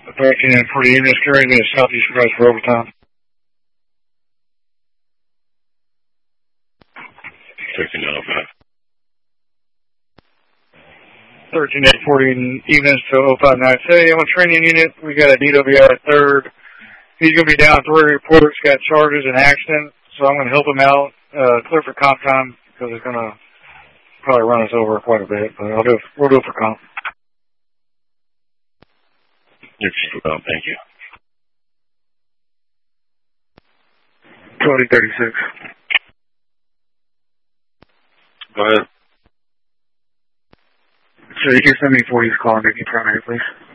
13 and 40 units carrying me to Southeast West for overtime. 13.05. 13 and 40 units to 059. Hey, I'm a training unit. We got a DWI at third. He's going to be down 3 reports, got charges and accident, so I'm going to help him out. Clear for comp time because it's going to probably run us over quite a bit, but we'll do it for comp. You're just for comp, thank you. 2036. Go ahead. So you can send me 40's call and make you primary, please.